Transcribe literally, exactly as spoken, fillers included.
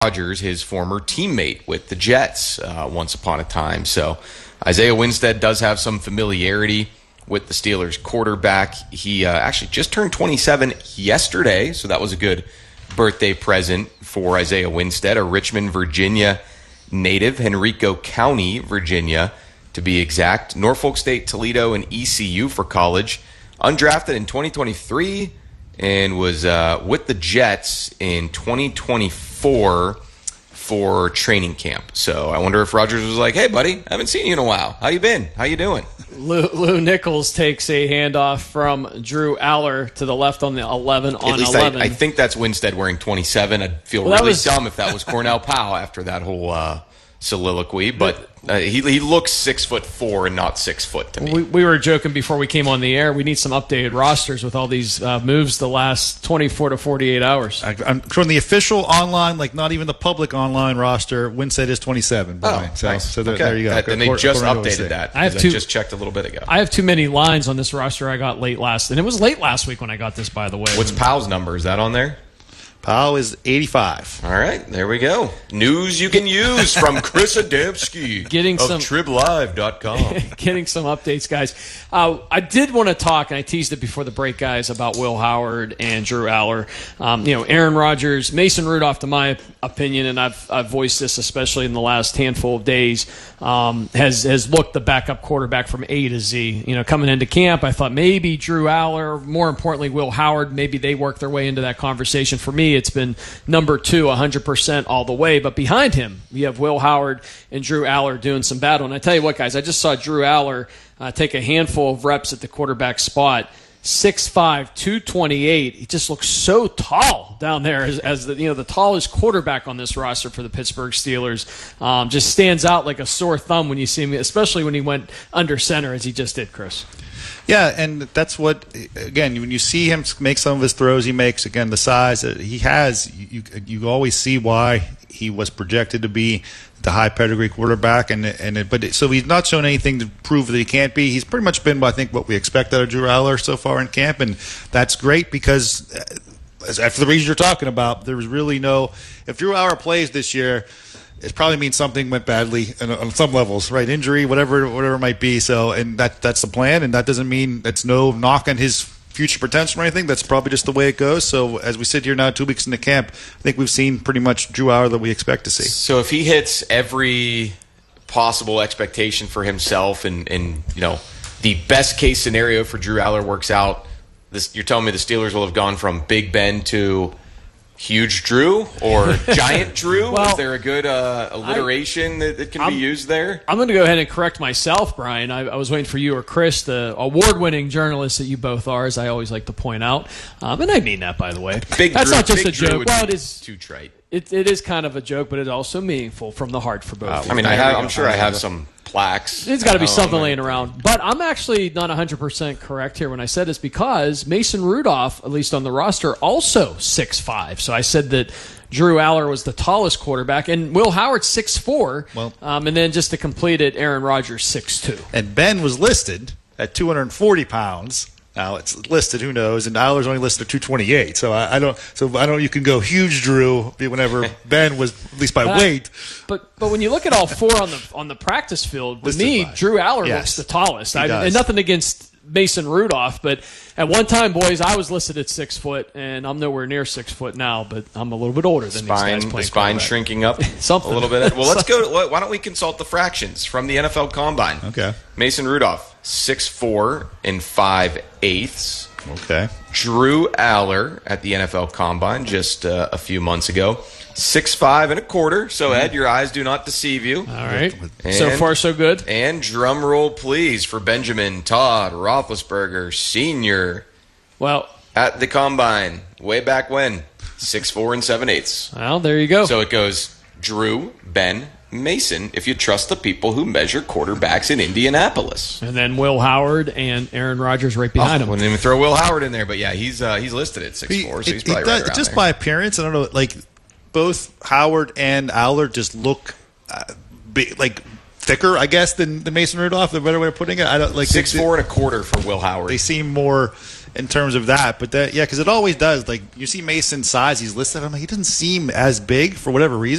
Rodgers, his former teammate with the Jets uh, once upon a time. So Isaiah Winstead does have some familiarity with the Steelers quarterback. He uh, actually just turned twenty-seven yesterday, so that was a good birthday present for Isaiah Winstead, a Richmond, Virginia native, Henrico County, Virginia, to be exact. Norfolk State, Toledo, and E C U for college. Undrafted in twenty twenty-three and was uh, with the Jets in twenty twenty-four for training camp. So I wonder if Rodgers was like, hey, buddy, I haven't seen you in a while. How you been? How you doing? Lou, Lou Nichols takes a handoff from Drew Aller to the left on the eleven on At least eleven. I, I think that's Winstead wearing twenty-seven. I'd feel well, really was... dumb if that was Cornell Powell after that whole uh, soliloquy. But uh, he he looks six foot four and not six foot to me. We, we were joking before we came on the air. We need some updated rosters with all these uh, moves the last twenty-four to forty-eight hours. I, I'm, from the official online, like not even the public online roster, Winstead is twenty-seven. Oh, so, nice. so there, okay. there you go. That, and they just According updated that. I have I two, just checked a little bit ago. I have too many lines on this roster I got late last, and it was late last week when I got this, by the way. What's Powell's number? Is that on there? Powell is eighty-five. All right, there we go. News you can use from Chris Adamski Getting of some, trib live dot com. Getting some updates, guys. Uh, I did want to talk, and I teased it before the break, guys, about Will Howard and Drew Aller. Um, you know, Aaron Rodgers, Mason Rudolph, to my opinion, and I've, I've voiced this especially in the last handful of days, um, has, has looked the backup quarterback from A to Z. You know, coming into camp, I thought maybe Drew Aller, more importantly, Will Howard, maybe they work their way into that conversation. For me, it's been number two, one hundred percent all the way. But behind him, you have Will Howard and Drew Aller doing some battle. And I tell you what, guys, I just saw Drew Aller uh, take a handful of reps at the quarterback spot. six five, two twenty-eight. He just looks so tall down there as, as the you know the tallest quarterback on this roster for the Pittsburgh Steelers. Um, just stands out like a sore thumb when you see him, especially when he went under center as he just did, Chris. Yeah, and that's what, again, when you see him make some of his throws he makes, again, the size that he has, you you always see why he was projected to be the high pedigree quarterback. And and it, but it, so he's not shown anything to prove that he can't be. He's pretty much been, I think, what we expect out of Drew Aller so far in camp, and that's great because, after the reasons you're talking about, there was really no – if Drew Aller plays this year – it probably means something went badly on some levels, right? Injury, whatever, whatever it might be. So, and that that's the plan, and that doesn't mean that's no knock on his future potential or anything. That's probably just the way it goes. So, as we sit here now, two weeks into camp, I think we've seen pretty much Drew Aller that we expect to see. So, if he hits every possible expectation for himself, and and you know the best case scenario for Drew Aller works out, this you're telling me the Steelers will have gone from Big Ben to Huge Drew or Giant Drew? Well, is there a good uh, alliteration I, that, that can I'm, be used there? I'm going to go ahead and correct myself, Brian. I, I was waiting for you or Chris, the award-winning journalist that you both are, as I always like to point out. Um, and I mean that, by the way. Big That's Drew, not just Big a Drew joke. Well, it is too trite. It, it is kind of a joke, but it's also meaningful from the heart for both. Uh, of you. I mean, I have, I'm sure I have some plaques. There's got to be something um, laying around. But I'm actually not one hundred percent correct here when I said this because Mason Rudolph, at least on the roster, also six five. So I said that Drew Aller was the tallest quarterback, and Will Howard six four. Well, um, and then just to complete it, Aaron Rodgers six two. And Ben was listed at two hundred forty pounds. Now it's listed, who knows? And Aller's only listed at two twenty-eight. So I, I don't. So I don't. You can go huge Drew whenever Ben was, at least by but weight. I, but but when you look at all four on the on the practice field, with Listed me, by. Drew Aller Yes. looks the tallest. I, does. and nothing against Mason Rudolph, but at one time, boys, I was listed at six foot, and I'm nowhere near six foot now. But I'm a little bit older than spine, these guys playing the spine quarterback. shrinking up Something. a little bit. Well, let's go. To, why don't we consult the fractions from the N F L Combine? Okay. Mason Rudolph, six four and five eighths. Okay. Drew Aller at the N F L Combine just uh, a few months ago, six five and a quarter. So, Ed, your eyes do not deceive you. All right. And, so far, so good. And drum roll, please, for Benjamin Todd Roethlisberger Senior Well, at the Combine, way back when, six four and seven eighths. Well, there you go. So it goes Drew, Ben, Mason, if you trust the people who measure quarterbacks in Indianapolis. And then Will Howard and Aaron Rodgers right behind oh, him. Wouldn't even throw Will Howard in there, but yeah, he's uh, he's listed at six four, so he's It- probably it right does- around just there. by appearance, I don't know. Like both Howard and Aller just look uh, big, like thicker, I guess, than the Mason Rudolph. The better way of putting it. I don't like Six they, four and a quarter for Will Howard. They seem more in terms of that. But that, yeah, because it always does. Like you see Mason's size, he's listed. I'm like, he doesn't seem as big for whatever reason.